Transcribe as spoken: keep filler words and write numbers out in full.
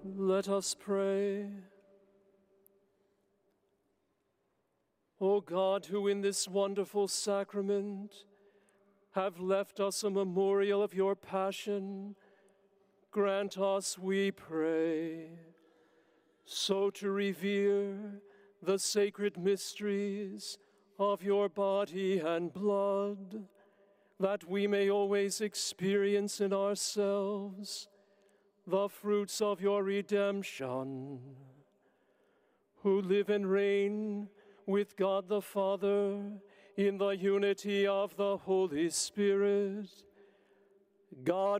Let us pray. O God, who in this wonderful sacrament have left us a memorial of your passion, grant us, we pray, so to revere the sacred mysteries of your body and blood, that we may always experience in ourselves the fruits of your redemption, who live and reign with God the Father in the unity of the Holy Spirit, God